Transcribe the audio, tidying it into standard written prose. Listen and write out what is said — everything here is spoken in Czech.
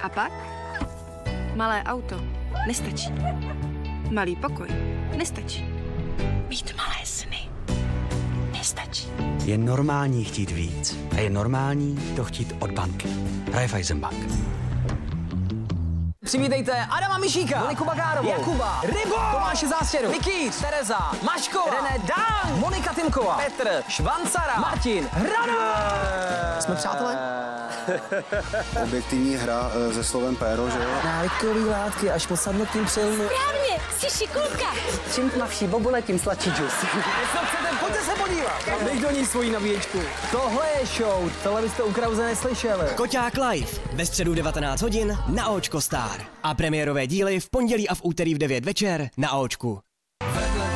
A pak? Malé auto nestačí. Malý pokoj nestačí. Mít malé sny nestačí. Je normální chtít víc a je normální to chtít od banky. Raiffeisenbank. Přivítejte Adama Mišíka, Moniku Bagárovou, Jakuba, Rybo, Tomáše Zástěru, Mikýř, Tereza, Maškova, René Dang, Monika Tymková, Petr, Švancara, Martin, Hrano. Jsme přátelé? Objektivní hra se slovem péro, že jo? Návykový látky až po samotným přilnu. Správně, jsi šikulka. Čím tmavší bobule, tím sladší džus. Co chcete, pojďte se podívat. Dej do ní svoji nabíječku. Tohle je show, tohle byste u Krause neslyšeli. Koťák live ve středu 19 hodin na Očko Star. A premiérové díly v pondělí a v úterý v 9 večer na Očku.